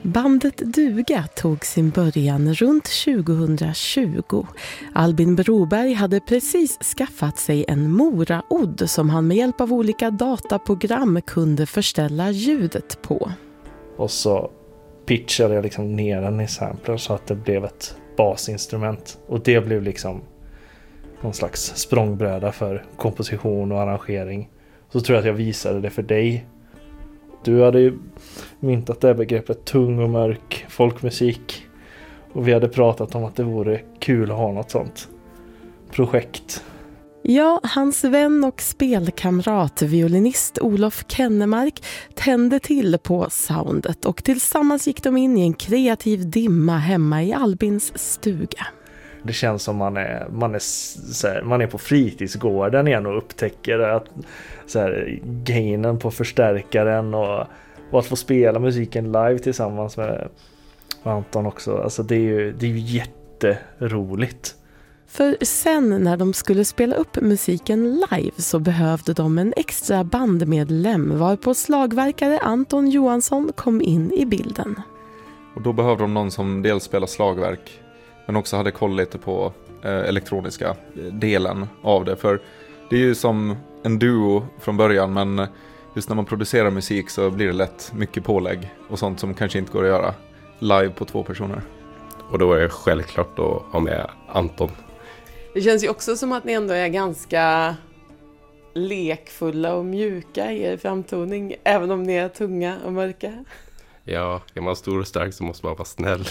Bandet Duga tog sin början runt 2020. Albin Broberg hade precis skaffat sig en Mora-odd som han med hjälp av olika dataprogram kunde förställa ljudet på. Och så pitchade jag liksom ner den i sampler så att det blev ett basinstrument. Och det blev liksom någon slags språngbräda för komposition och arrangering. Så tror jag att jag visade det för dig. Du hade ju myntat det begreppet tung och mörk folkmusik. Och vi hade pratat om att det vore kul att ha något sånt projekt. Ja, hans vän och spelkamrat, violinist Olof Kennemark, tände till på soundet och tillsammans gick de in i en kreativ dimma hemma i Albins stuga. Det känns som man är på fritidsgården igen och upptäcker att så här, gainen på förstärkaren och att få spela musiken live tillsammans med Anton också. Alltså det är ju jätteroligt. För sen när de skulle spela upp musiken live så behövde de en extra bandmedlem varpå slagverkare Anton Johansson kom in i bilden. Och då behövde de någon som dels spelar slagverk men också hade koll lite på elektroniska delen av det. För det är ju som en duo från början, men just när man producerar musik så blir det lätt mycket pålägg och sånt som kanske inte går att göra live på 2 personer. Och då är det självklart att ha med Anton. Det känns ju också som att ni ändå är ganska lekfulla och mjuka i er framtoning, även om ni är tunga och mörka. Ja, är man stor och stark så måste man vara snäll.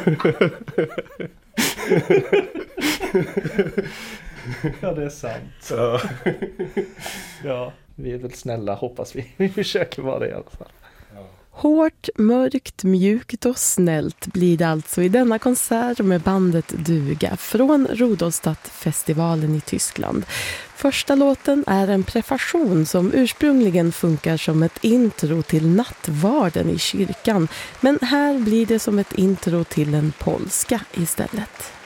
Ja, det är sant. Ja, vi är väl snälla, hoppas vi. Vi försöker vara det i alla fall. Hårt, mörkt, mjukt och snällt blir det alltså i denna konsert med bandet Duga från Rudolstadtfestivalen i Tyskland. Första låten är en prefation som ursprungligen funkar som ett intro till nattvarden i kyrkan, men här blir det som ett intro till en polska istället.